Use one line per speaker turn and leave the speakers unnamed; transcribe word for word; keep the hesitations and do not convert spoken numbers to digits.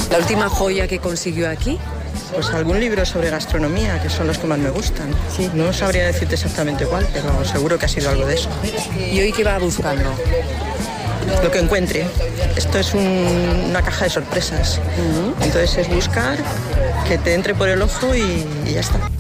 ¿La última joya que consiguió aquí?
Pues algún libro sobre gastronomía, que son los que más me gustan. Sí. No sabría decirte exactamente cuál, pero seguro que ha sido algo de eso.
¿Y hoy qué va buscando?
Lo que encuentre. Esto es un, una caja de sorpresas. Uh-huh. Entonces es buscar, que te entre por el ojo y, y ya está.